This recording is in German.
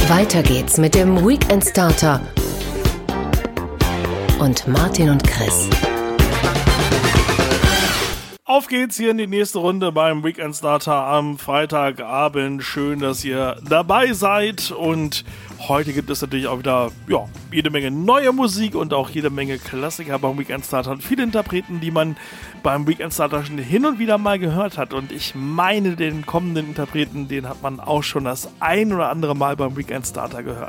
Weiter geht's mit dem Weekend Starter und Martin und Chris. Auf geht's hier in die nächste Runde beim Weekend Starter am Freitagabend. Schön, dass ihr dabei seid, und heute gibt es natürlich auch wieder jede Menge neue Musik und auch jede Menge Klassiker beim Weekend Starter und viele Interpreten, die man beim Weekend Starter schon hin und wieder mal gehört hat. Und ich meine, den kommenden Interpreten, den hat man auch schon das ein oder andere Mal beim Weekend Starter gehört.